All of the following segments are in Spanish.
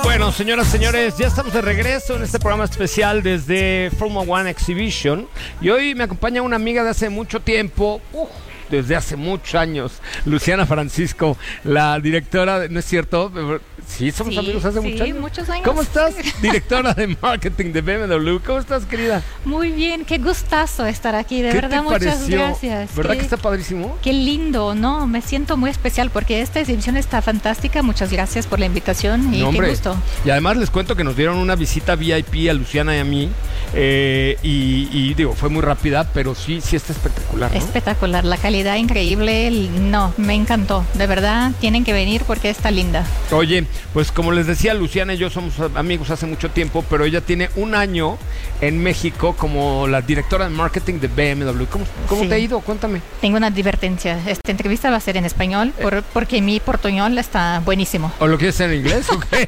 Bueno, señoras y señores, ya estamos de regreso en este programa especial desde Formula One Exhibition. Y hoy me acompaña una amiga de hace mucho tiempo, desde hace muchos años, Luciana Francisco, la directora, ¿no es cierto? Sí, somos amigos hace muchos años. Sí, muchos años. ¿Cómo estás? Directora de marketing de BMW. ¿Cómo estás, querida? Muy bien, qué gustazo estar aquí, de verdad, muchas gracias. ¿Verdad que está padrísimo? Qué lindo, ¿no? Me siento muy especial porque esta exhibición está fantástica. Muchas gracias por la invitación y qué gusto. Y además les cuento que nos dieron una visita VIP a Luciana y a mí. Y digo, fue muy rápida, pero sí está espectacular, ¿no? Espectacular, la calidad increíble. No, me encantó, de verdad, tienen que venir porque está linda. Oye, pues como les decía, Luciana y yo somos amigos hace mucho tiempo, pero ella tiene un año en México como la directora de marketing de BMW. ¿Cómo te ha ido? Cuéntame. Tengo una advertencia, esta entrevista va a ser en español porque mi portuñol está buenísimo. ¿O lo quieres en inglés o qué?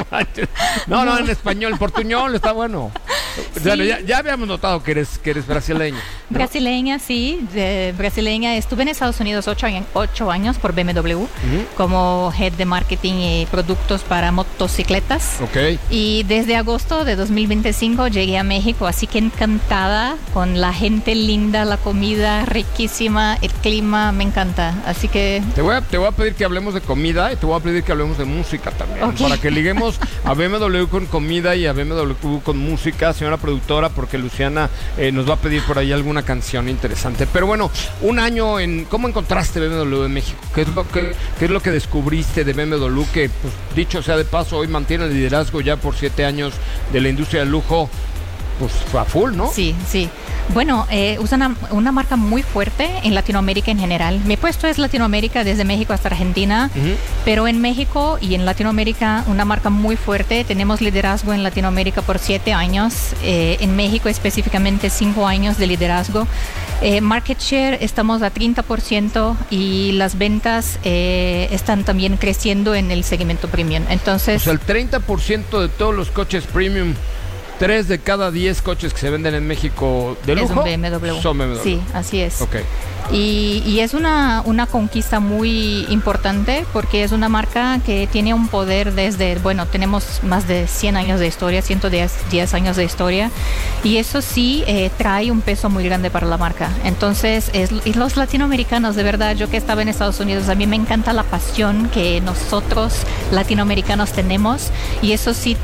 No, en español, portuñol está bueno. Sí. Bueno, ya habíamos notado que eres brasileña, ¿no? Brasileña, sí, brasileña. Estuve en Estados Unidos 8 años por BMW como head de marketing y productos para motocicletas. Okay. Y desde agosto de 2025 llegué a México, así que encantada con la gente linda, la comida riquísima, el clima, me encanta. Así que te voy a pedir que hablemos de comida y te voy a pedir que hablemos de música también, para que liguemos a BMW con comida y a BMW con música, señora productora, porque Luciana nos va a pedir por ahí alguna canción interesante. Pero bueno, un año ¿cómo encontraste BMW en México? ¿Qué es lo que descubriste de BMW que, pues, dicho sea de paso, hoy mantiene el liderazgo ya por 7 años de la industria del lujo, pues a full, ¿no? Sí. Bueno, usan una marca muy fuerte en Latinoamérica en general. Mi puesto es Latinoamérica, desde México hasta Argentina, pero en México y en Latinoamérica una marca muy fuerte. Tenemos liderazgo en Latinoamérica por 7 años, en México específicamente 5 años de liderazgo. Market share estamos a 30% y las ventas están también creciendo en el segmento premium. Entonces, o sea, el 30% de todos los coches premium, 3 de cada 10 coches que se venden en México de lujo son BMW. Sí, así es. Okay. Y es una conquista muy importante porque es una marca que tiene un poder tenemos más de 100 años de historia, 110 años de historia, y eso sí trae un peso muy grande para la marca. Entonces, y los latinoamericanos, de verdad, yo que estaba en Estados Unidos, a mí me encanta la pasión que nosotros latinoamericanos tenemos, y eso sí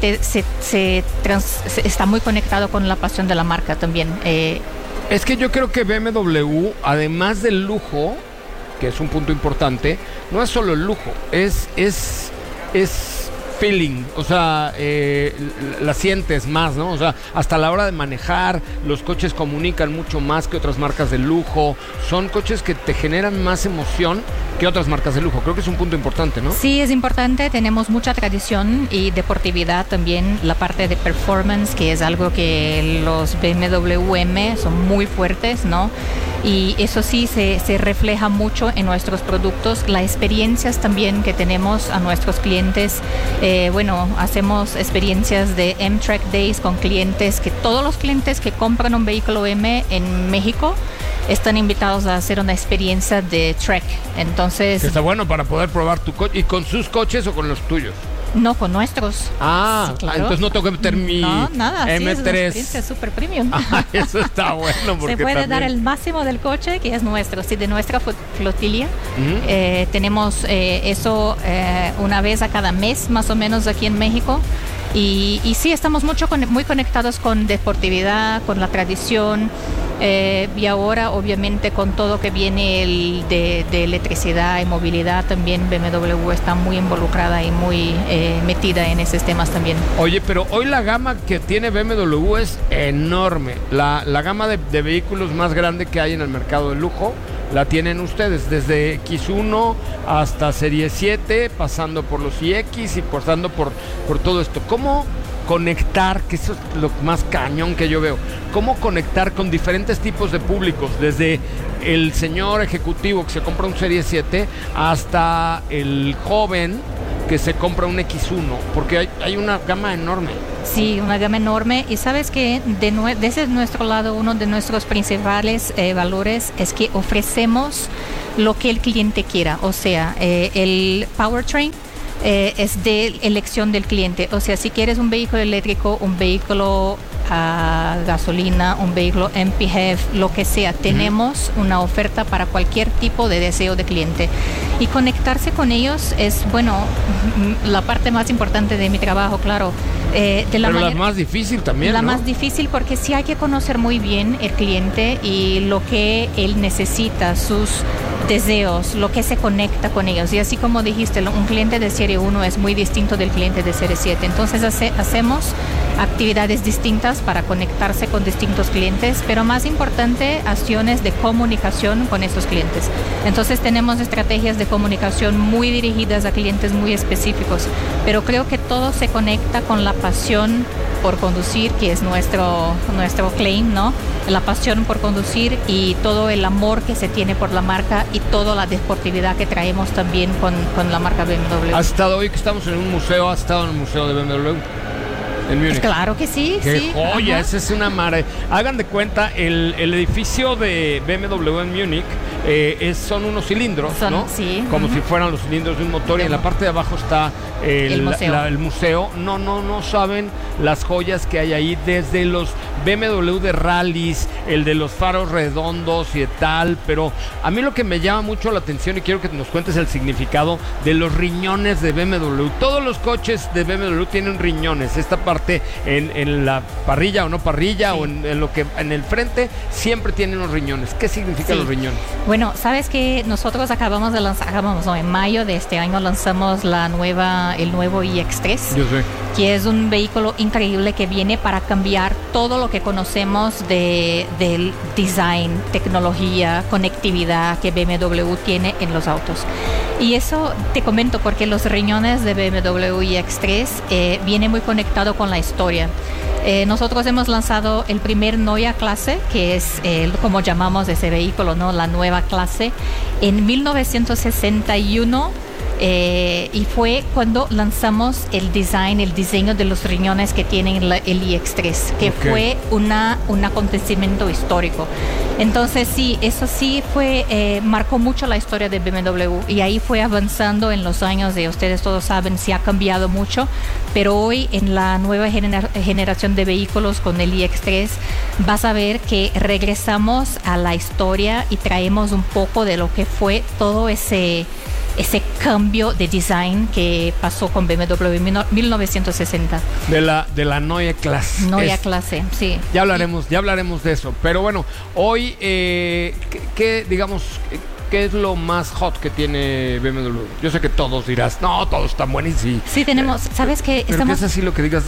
está muy conectado con la pasión de la marca también. Es que yo creo que BMW, además del lujo, que es un punto importante, no es solo el lujo, es feeling, o sea, la sientes más, ¿no? O sea, hasta la hora de manejar, los coches comunican mucho más que otras marcas de lujo, son coches que te generan más emoción que otras marcas de lujo. Creo que es un punto importante, ¿no? Sí, es importante, tenemos mucha tradición y deportividad también, la parte de performance, que es algo que los BMW M son muy fuertes, ¿no? Y eso sí se refleja mucho en nuestros productos, las experiencias también que tenemos a nuestros clientes. Hacemos experiencias de M-Track Days con clientes, que todos los clientes que compran un vehículo M en México están invitados a hacer una experiencia de Trek. Entonces, que está bueno para poder probar tu coche. ¿Y con sus coches o con los tuyos? No, con nuestros. Sí, claro. Entonces no tengo que meter mi M3. Sí, es súper premium. Eso está bueno. Porque se puede dar el máximo del coche, que es nuestro, sí, de nuestra flotilla. Tenemos eso una vez a cada mes, más o menos, aquí en México. Y sí, estamos muy conectados con deportividad, con la tradición, y ahora obviamente con todo que viene de electricidad y movilidad también. BMW está muy involucrada y muy metida en esos temas también. Oye, pero hoy la gama que tiene BMW es enorme. La gama de vehículos más grande que hay en el mercado de lujo la tienen ustedes, desde X1 hasta Serie 7, pasando por los iX y pasando por todo esto. ¿Cómo conectar, que eso es lo más cañón que yo veo, cómo conectar con diferentes tipos de públicos, desde el señor ejecutivo que se compra un Serie 7 hasta el joven que se compra un X1, porque hay una gama enorme? Sí, una gama enorme. Y sabes que desde nuestro lado, uno de nuestros principales valores es que ofrecemos lo que el cliente quiera. O sea, el powertrain es de elección del cliente. O sea, si quieres un vehículo eléctrico, un vehículo a gasolina, un vehículo MPHEV, lo que sea, tenemos una oferta para cualquier tipo de deseo de cliente. Y conectarse con ellos es, bueno, la parte más importante de mi trabajo, claro. Pero la más difícil también, La ¿no? más difícil, porque sí hay que conocer muy bien el cliente y lo que él necesita, sus deseos, lo que se conecta con ellos. Y así como dijiste, un cliente de serie 1 es muy distinto del cliente de serie 7. Entonces hacemos actividades distintas para conectarse con distintos clientes, pero más importante, acciones de comunicación con estos clientes. Entonces tenemos estrategias de comunicación muy dirigidas a clientes muy específicos, pero creo que todo se conecta con la pasión por conducir, que es nuestro claim, ¿no? La pasión por conducir y todo el amor que se tiene por la marca y toda la deportividad que traemos también con la marca BMW. ¿Has estado hoy que estamos en un museo? ¿Has estado en el museo de BMW? En Múnich. Claro que sí. ¡Qué sí, joya! ajá. Esa es una maravilla. Hagan de cuenta, el edificio de BMW en Múnich son unos cilindros, ¿no? Sí. Como si fueran los cilindros de un motor, y en la parte de abajo está el museo. No saben las joyas que hay ahí, desde los BMW de rallies, el de los faros redondos y tal. Pero a mí lo que me llama mucho la atención, y quiero que nos cuentes el significado de los riñones de BMW. Todos los coches de BMW tienen riñones. Esta parte en la parrilla o no parrilla, sí, o en lo que en el frente siempre tienen los riñones. ¿Qué significan los riñones? Bueno, sabes que nosotros acabamos de lanzar, en mayo de este año lanzamos el nuevo iX3. Yo sé. Que es un vehículo increíble que viene para cambiar todo lo que conocemos del design, tecnología, conectividad que BMW tiene en los autos. Y eso te comento porque los riñones de BMW iX3 viene muy conectado con la historia. Nosotros hemos lanzado el primer Neue Klasse, que es como llamamos ese vehículo, ¿no? La nueva clase, en 1961. Y fue cuando lanzamos el diseño de los riñones que tienen el iX3, que fue un acontecimiento histórico. Entonces sí, eso sí marcó mucho la historia de BMW, y ahí fue avanzando en los años. Ustedes todos saben, sí ha cambiado mucho, pero hoy en la nueva generación de vehículos con el iX3 vas a ver que regresamos a la historia y traemos un poco de lo que fue todo ese cambio de design que pasó con BMW en 1960. De la Neue Klasse. Neue Klasse, sí. Ya hablaremos de eso. Pero bueno, hoy, ¿qué es lo más hot que tiene BMW? Yo sé que todos dirás, no, todos están buenísimos. Sí, tenemos, ¿sabes qué? Pero que es así lo que digas,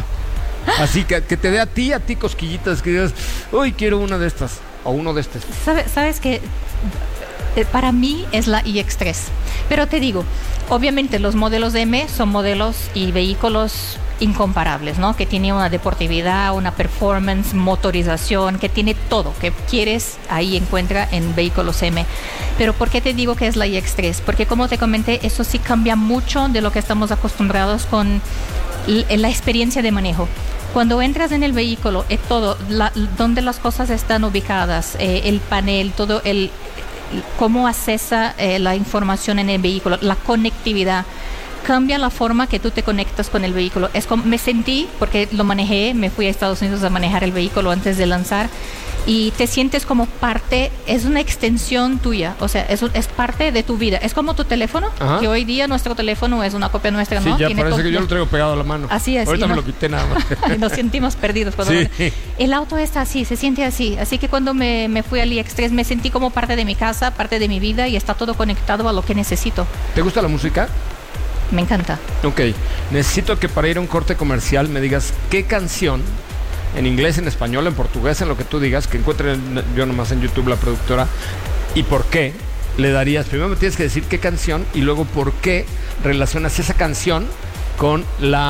así que te dé a ti cosquillitas, que digas, uy, quiero una de estas, o uno de estos. ¿Sabes qué? Para mí es la iX3, pero te digo, obviamente los modelos M son modelos y vehículos incomparables, ¿no? Que tiene una deportividad, una performance, motorización, que tiene todo que quieres, ahí encuentra en vehículos M. Pero ¿por qué te digo que es la iX3? Porque como te comenté, eso sí cambia mucho de lo que estamos acostumbrados con la experiencia de manejo. Cuando entras en el vehículo, es todo, donde las cosas están ubicadas, el panel, todo cómo accesa la información en el vehículo, la conectividad, cambia la forma que tú te conectas con el vehículo. Me sentí, porque lo manejé, me fui a Estados Unidos a manejar el vehículo antes de lanzar, y te sientes como parte, es una extensión tuya, o sea, es parte de tu vida. Es como tu teléfono, que hoy día nuestro teléfono es una copia nuestra, ¿no? Sí, ya parece que yo lo traigo pegado a la mano. Así es. Ahorita me lo quité nada más. Y nos sentimos perdidos. Sí. El auto está así, se siente así. Así que cuando me fui al iX3 me sentí como parte de mi casa, parte de mi vida, y está todo conectado a lo que necesito. ¿Te gusta la música? Me encanta. Ok, necesito que para ir a un corte comercial me digas qué canción, en inglés, en español, en portugués, en lo que tú digas, que encuentre yo nomás en YouTube la productora, y por qué le darías. Primero me tienes que decir qué canción y luego por qué relacionas esa canción con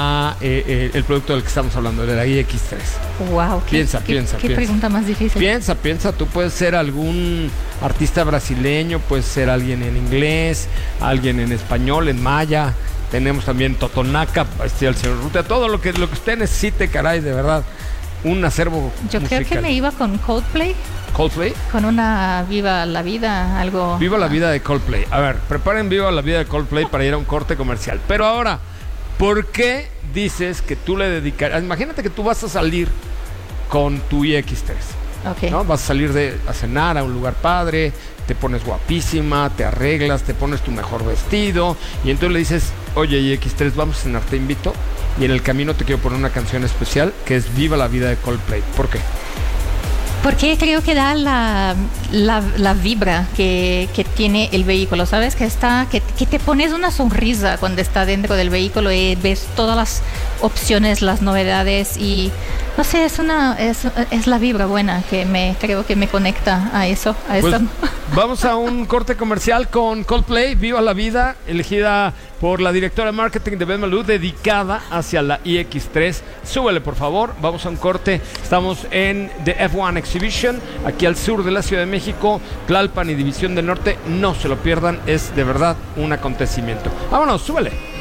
el producto del que estamos hablando, de la iX3. Wow, piensa. ¿Qué pregunta más difícil? Piensa, tú puedes ser algún artista brasileño, puedes ser alguien en inglés, alguien en español, en maya. Tenemos también Totonaca, el señor Ruta, todo lo que usted necesite, caray, de verdad. un acervo Yo musical. creo que me iba con Coldplay. Coldplay. Con una Viva la Vida, algo... Viva la vida de Coldplay. A ver, preparen Viva la vida de Coldplay para ir a un corte comercial. Pero ahora, ¿por qué dices que tú le dedicarías? Imagínate que tú vas a salir con tu iX3. Ok. ¿No? Vas a salir a cenar a un lugar padre, te pones guapísima, te arreglas, te pones tu mejor vestido y entonces le dices, oye iX3, vamos a cenar, te invito, y en el camino te quiero poner una canción especial que es Viva la vida de Coldplay. ¿Por qué? Porque creo que da la vibra que tiene el vehículo, ¿sabes? Que te pones una sonrisa cuando está dentro del vehículo y ves todas las opciones, las novedades y no sé, es la vibra buena que creo que me conecta a eso. Pues, vamos a un corte comercial con Coldplay, Viva la vida, elegida por la directora de marketing de BMW, dedicada hacia la iX3. Súbele, por favor. Vamos a un corte. Estamos en The F1 Exhibition, aquí al sur de la Ciudad de México, Tlalpan y División del Norte. No se lo pierdan, es de verdad un acontecimiento. Vámonos, súbele.